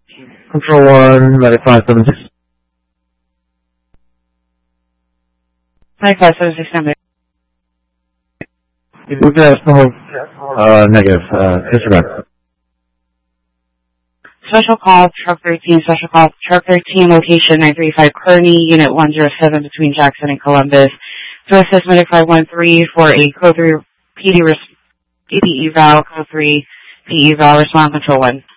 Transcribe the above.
Control 1, medic 576. 9576 standby. We can have someone, negative, disregard. Special call, truck 13, special call, truck 13, location 935 Kearney, unit 107 between Jackson and Columbus. To assist medic 513 for a code 3 PD eval, code 3 PD eval, respond control 1.